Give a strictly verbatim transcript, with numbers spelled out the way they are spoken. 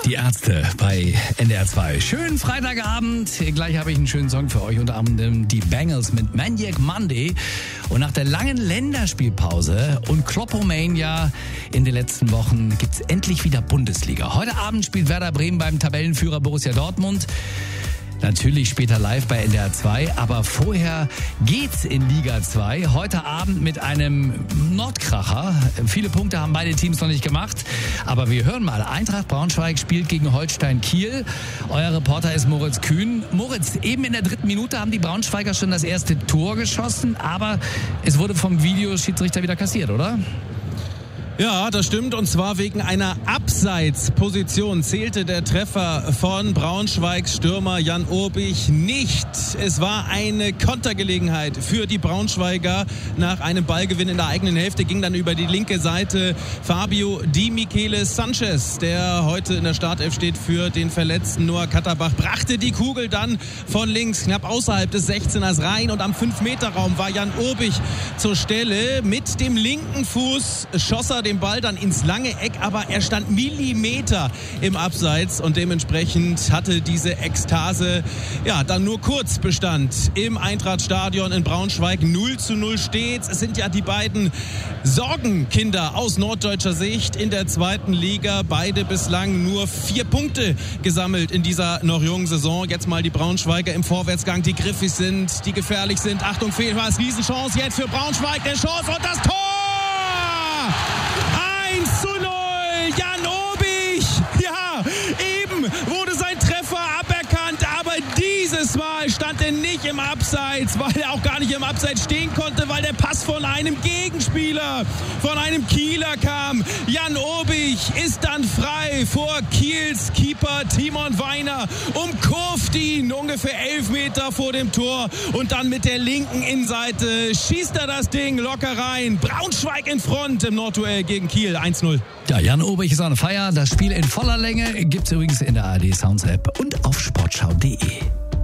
Die Ärzte bei N D R zwei. Schönen Freitagabend. Gleich habe ich einen schönen Song für euch. Unter anderem die Bengals mit Maniac Monday. Und nach der langen Länderspielpause und Kloppomania in den letzten Wochen gibt's endlich wieder Bundesliga. Heute Abend spielt Werder Bremen beim Tabellenführer Borussia Dortmund. Natürlich später live bei N D R zwei, aber vorher geht's in Liga zwei. Heute Abend mit einem Nordkracher. Viele Punkte haben beide Teams noch nicht gemacht, aber wir hören mal. Eintracht Braunschweig spielt gegen Holstein Kiel. Euer Reporter ist Moritz Kühn. Moritz, eben in der dritten Minute haben die Braunschweiger schon das erste Tor geschossen, aber es wurde vom Videoschiedsrichter wieder kassiert, oder? Ja, das stimmt, und zwar wegen einer Abseitsposition zählte der Treffer von Braunschweigs Stürmer Jan Obich nicht. Es war eine Kontergelegenheit für die Braunschweiger. Nach einem Ballgewinn in der eigenen Hälfte ging dann über die linke Seite Fabio Di Michele Sanchez, der heute in der Startelf steht für den verletzten Noah Katterbach, brachte die Kugel dann von links knapp außerhalb des sechzehners rein, und am fünf Meter Raum war Jan Obich zur Stelle. Mit dem linken Fuß schoss er den Ball dann ins lange Eck, aber er stand Millimeter im Abseits, und dementsprechend hatte diese Ekstase ja dann nur kurz Bestand im Eintrachtstadion in Braunschweig. null zu null steht's. Es sind ja die beiden Sorgenkinder aus norddeutscher Sicht in der zweiten Liga. Beide bislang nur vier Punkte gesammelt in dieser noch jungen Saison. Jetzt mal die Braunschweiger im Vorwärtsgang, die griffig sind, die gefährlich sind. Achtung, Fehlpass, Riesenchance jetzt für Braunschweig, der Chance und das Tor! eins zu null, Jan Obich, ja, eben wurde sein Treffer aberkannt, aber dieses Mal stand er nicht im Abseits, weil er auch gar nicht im Abseits stehen konnte, weil der Pass von einem Gegenspieler, von einem Kieler kam. Jan Obich ist dann frei vor Kiels Keeper Timon Weiner, umkurvt ihn ungefähr elf Meter vor dem Tor, und dann mit der linken Innenseite schießt er das Ding locker rein. Braunschweig in Front im Nordduell gegen Kiel, eins null. Ja, Jan Obich ist on fire. Das Spiel in voller Länge gibt's übrigens in der A R D Sounds App und auf sportschau punkt de.